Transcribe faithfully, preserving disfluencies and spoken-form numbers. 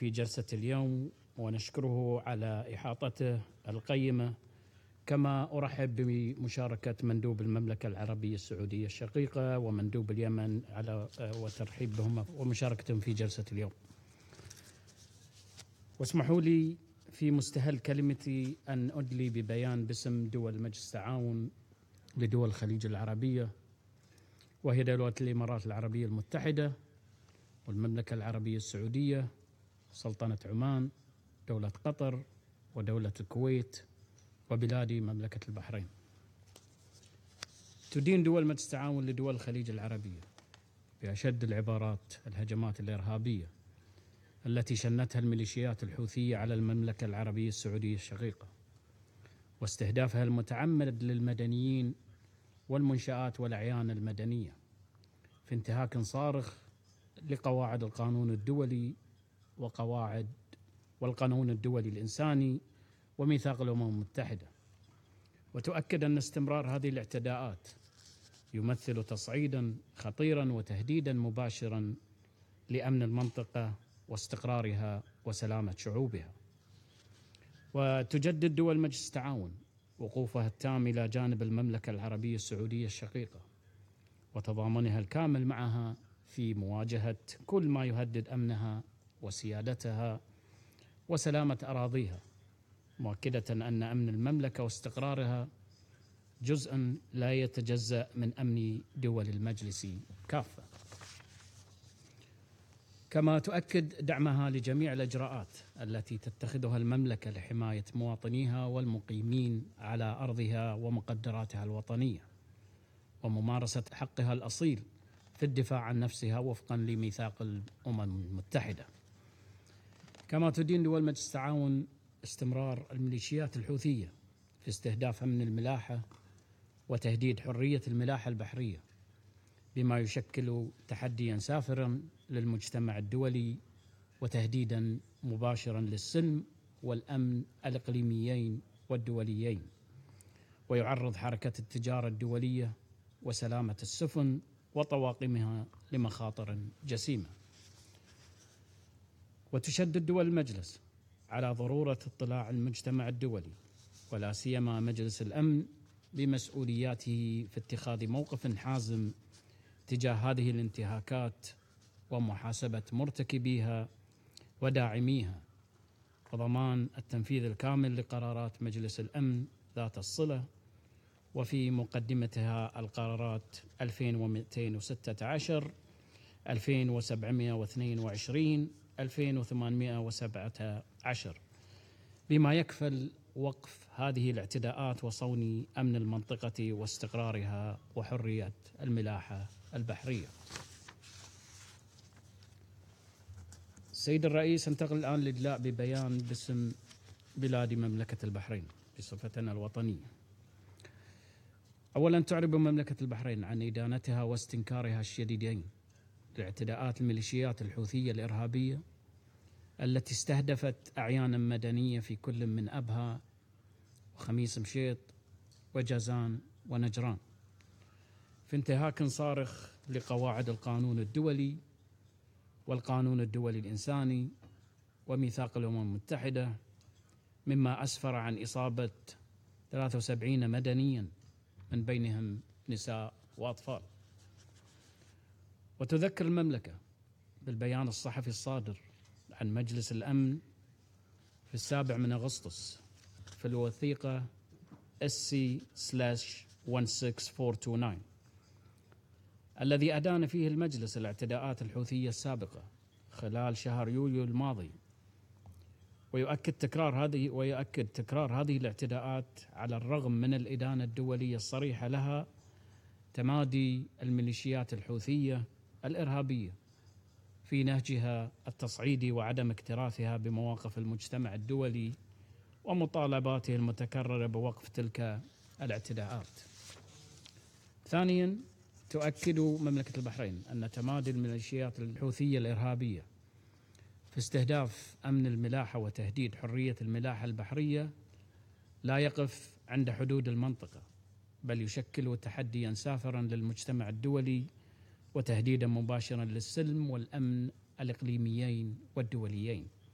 في جلسة اليوم ونشكره على إحاطته القيمة، كما أرحب بمشاركة مندوب المملكة العربية السعودية الشقيقة ومندوب اليمن على وترحيب بهم ومشاركتهم في جلسة اليوم. واسمحوا لي في مستهل كلمتي أن أدلي ببيان باسم دول مجلس التعاون لدول الخليج العربية، وهي دولة الإمارات العربية المتحدة والمملكة العربية السعودية، سلطنة عمان، دولة قطر، ودولة الكويت، وبلادي مملكة البحرين. تدين دول مجلس التعاون لدول الخليج العربية بأشد العبارات الهجمات الإرهابية التي شنتها الميليشيات الحوثية على المملكة العربية السعودية الشقيقة، واستهدافها المتعمد للمدنيين والمنشآت والأعيان المدنية في انتهاك صارخ لقواعد القانون الدولي وقواعد والقانون الدولي الإنساني وميثاق الأمم المتحدة. وتؤكد أن استمرار هذه الاعتداءات يمثل تصعيدا خطيرا وتهديدا مباشرا لأمن المنطقة واستقرارها وسلامة شعوبها. وتجدد دول مجلس التعاون وقوفها التام إلى جانب المملكة العربية السعودية الشقيقة وتضامنها الكامل معها في مواجهة كل ما يهدد أمنها وسيادتها وسلامة أراضيها، مؤكدة أن أمن المملكة واستقرارها جزء لا يتجزأ من أمن دول المجلس كافة. كما تؤكد دعمها لجميع الإجراءات التي تتخذها المملكة لحماية مواطنيها والمقيمين على أرضها ومقدراتها الوطنية، وممارسة حقها الأصيل في الدفاع عن نفسها وفقا لميثاق الأمم المتحدة. كما تدين دول مجلس التعاون استمرار الميليشيات الحوثية في استهداف أمن الملاحة وتهديد حرية الملاحة البحرية، بما يشكل تحديا سافرا للمجتمع الدولي وتهديدا مباشرا للسلم والأمن الإقليميين والدوليين، ويعرض حركة التجارة الدولية وسلامة السفن وطواقمها لمخاطر جسيمة. وتشدد دول المجلس على ضرورة اطلاع المجتمع الدولي ولا سيما مجلس الأمن بمسؤولياته في اتخاذ موقف حازم تجاه هذه الانتهاكات ومحاسبة مرتكبيها وداعميها، وضمان التنفيذ الكامل لقرارات مجلس الأمن ذات الصلة، وفي مقدمتها القرارات ألفين ومئتين وستة عشر، ألفين وسبعمئة واثنين وعشرين، ألفين وثمانمئة وسبعة عشر، بما يكفل وقف هذه الاعتداءات وصون أمن المنطقة واستقرارها وحرية الملاحة البحرية. سيد الرئيس، انتقل الآن للإدلاء ببيان باسم بلاد مملكة البحرين بصفتنا الوطنية. أولا، تعرب مملكة البحرين عن إدانتها واستنكارها الشديدين لاعتداءات الميليشيات الحوثية الإرهابية التي استهدفت أعيانا مدنية في كل من أبها وخميس مشيط وجازان ونجران، في انتهاك صارخ لقواعد القانون الدولي والقانون الدولي الإنساني وميثاق الأمم المتحدة، مما أسفر عن إصابة ثلاثة وسبعين مدنيا من بينهم نساء وأطفال. وتذكر المملكة بالبيان الصحفي الصادر عن مجلس الأمن في السابع من أغسطس في الوثيقة إس سي واحد ستة أربعة تسعة، الذي أدان فيه المجلس الاعتداءات الحوثية السابقة خلال شهر يوليو الماضي، ويؤكد تكرار هذه ويؤكد تكرار هذه الاعتداءات على الرغم من الإدانة الدولية الصريحة لها، تمادي الميليشيات الحوثية الإرهابية في نهجها التصعيدي وعدم اكتراثها بمواقف المجتمع الدولي ومطالباته المتكررة بوقف تلك الاعتداءات. ثانيا، تؤكد مملكة البحرين أن تمادي الميليشيات الحوثية الإرهابية في استهداف أمن الملاحة وتهديد حرية الملاحة البحرية لا يقف عند حدود المنطقة، بل يشكل تحديا سافرا للمجتمع الدولي وتهديدا مباشرا للسلم والأمن الإقليميين والدوليين.